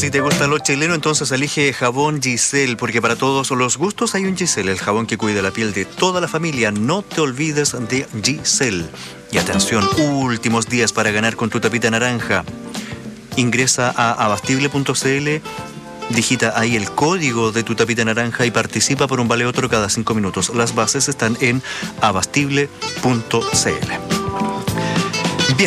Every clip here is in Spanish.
Si te gusta lo chileno, entonces elige jabón Giselle, porque para todos los gustos hay un Giselle, el jabón que cuida la piel de toda la familia. No te olvides de Giselle. Y atención, últimos días para ganar con tu tapita naranja. Ingresa a abastible.cl, digita ahí el código de tu tapita naranja y participa por un vale otro cada 5 minutos. Las bases están en abastible.cl. Bien,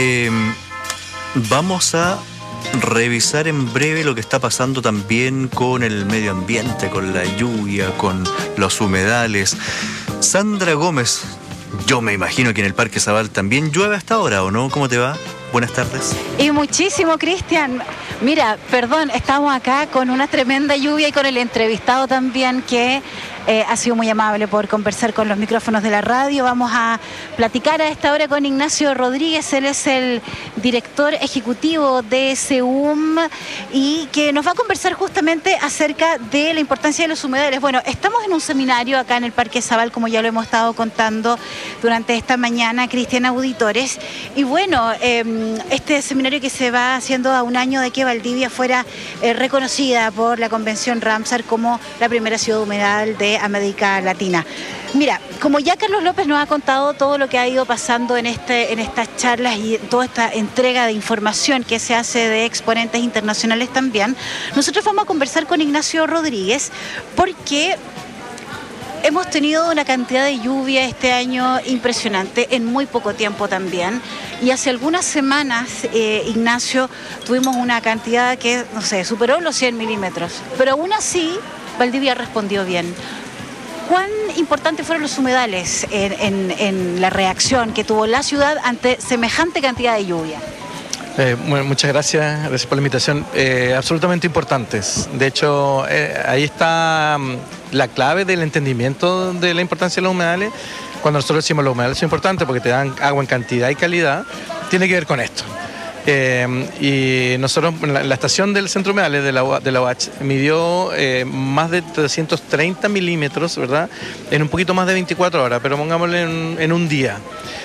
vamos a revisar en breve lo que está pasando también con el medio ambiente, con la lluvia, con los humedales. Sandra Gómez, yo me imagino que en el Parque Zabal también llueve hasta ahora, ¿o no? ¿Cómo te va? Buenas tardes. Y muchísimo, Cristian. Mira, perdón, estamos acá con una tremenda lluvia y con el entrevistado también que ha sido muy amable por conversar con los micrófonos de la radio. Vamos a platicar a esta hora con Ignacio Rodríguez. Él es el director ejecutivo de SEUM y que nos va a conversar justamente acerca de la importancia de los humedales. Bueno, estamos en un seminario acá en el Parque Zabal, como ya lo hemos estado contando durante esta mañana, Cristian, auditores. Y bueno, este seminario que se va haciendo a un año de que Valdivia fuera reconocida por la Convención Ramsar como la primera ciudad humedal de América Latina. Mira, como ya Carlos López nos ha contado todo lo que ha ido pasando en estas charlas y toda esta entrega de información que se hace de exponentes internacionales también, nosotros vamos a conversar con Ignacio Rodríguez porque hemos tenido una cantidad de lluvia este año impresionante, en muy poco tiempo también. Y hace algunas semanas, Ignacio, tuvimos una cantidad que, no sé, superó los 100 milímetros. Pero aún así, Valdivia respondió bien. ¿Cuán importantes fueron los humedales en la reacción que tuvo la ciudad ante semejante cantidad de lluvia? Bueno, muchas gracias por la invitación. Absolutamente importantes. De hecho, ahí está la clave del entendimiento de la importancia de los humedales. Cuando nosotros decimos los humedales son importantes porque te dan agua en cantidad y calidad, tiene que ver con esto. Y nosotros, la estación del Centro Humedales de la UACH midió más de 330 milímetros, ¿verdad? En un poquito más de 24 horas, pero pongámosle en un día.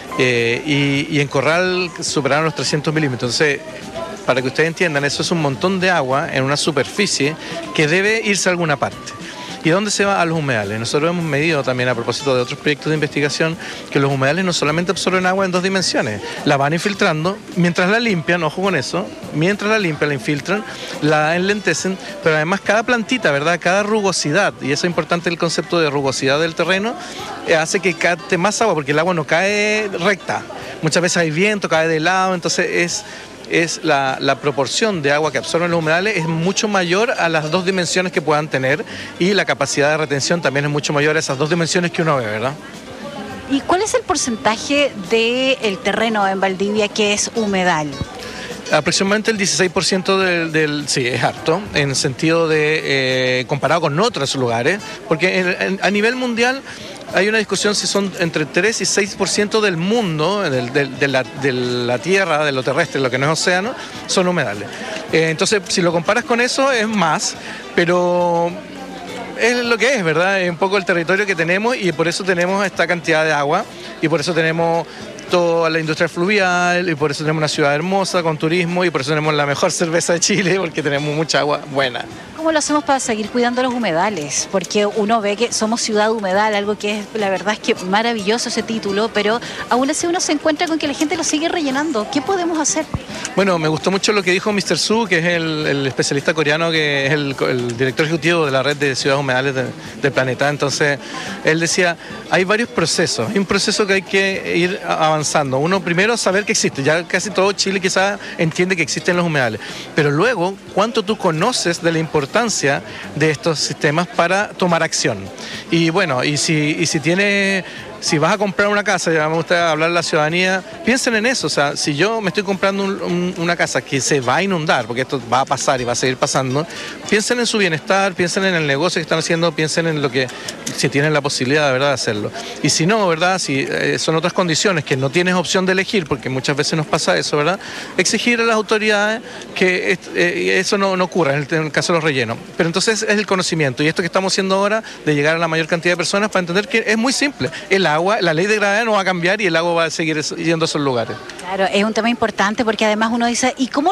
Y en Corral superaron los 300 milímetros. Entonces, para que ustedes entiendan, eso es un montón de agua en una superficie que debe irse a alguna parte. ¿Y dónde se va? A los humedales. Nosotros hemos medido también, a propósito de otros proyectos de investigación, que los humedales no solamente absorben agua en 2 dimensiones, la van infiltrando, mientras la limpian, ojo con eso, mientras la limpian, la infiltran, la enlentecen, pero además cada plantita, ¿verdad? Cada rugosidad, y eso es importante el concepto de rugosidad del terreno, hace que capte más agua, porque el agua no cae recta. Muchas veces hay viento, cae de lado, entonces la proporción de agua que absorben los humedales es mucho mayor a las 2 dimensiones que puedan tener y la capacidad de retención también es mucho mayor a esas 2 dimensiones que uno ve, ¿verdad? ¿Y cuál es el porcentaje del terreno en Valdivia que es humedal? Aproximadamente el 16% sí, es harto, en el sentido de, comparado con otros lugares, porque a nivel mundial hay una discusión si son entre 3 y 6% del mundo, de la tierra, de lo terrestre, lo que no es océano, son humedales. Entonces, si lo comparas con eso, es más, pero es lo que es, ¿verdad? Es un poco el territorio que tenemos y por eso tenemos esta cantidad de agua y por eso tenemos toda la industria fluvial y por eso tenemos una ciudad hermosa con turismo y por eso tenemos la mejor cerveza de Chile porque tenemos mucha agua buena. ¿Cómo lo hacemos para seguir cuidando los humedales? Porque uno ve que somos ciudad humedal, algo que es, la verdad es que maravilloso ese título, pero aún así uno se encuentra con que la gente lo sigue rellenando. ¿Qué podemos hacer? Bueno, me gustó mucho lo que dijo Mr. Su, que es el especialista coreano, que es el director ejecutivo de la red de ciudades humedales del planeta. Entonces, él decía, hay varios procesos. Hay un proceso que hay que ir avanzando. Uno, primero, saber que existe. Ya casi todo Chile quizás entiende que existen los humedales. Pero luego, ¿cuánto tú conoces de la importancia de estos sistemas para tomar acción? Y bueno, si vas a comprar una casa, ya me gusta hablar a la ciudadanía, piensen en eso. O sea, si yo me estoy comprando una casa que se va a inundar, porque esto va a pasar y va a seguir pasando, piensen en su bienestar, piensen en el negocio que están haciendo, piensen en lo que, si tienen la posibilidad de verdad de hacerlo. Y si no, ¿verdad? Si son otras condiciones que no tienes opción de elegir, porque muchas veces nos pasa eso, ¿verdad? Exigir a las autoridades que eso no ocurra en el caso de los rellenos. Pero entonces es el conocimiento y esto que estamos haciendo ahora de llegar a la mayor cantidad de personas para entender que es muy simple. El agua, la ley de gravedad no va a cambiar y el agua va a seguir yendo a esos lugares. Claro, es un tema importante porque además uno dice, ¿y cómo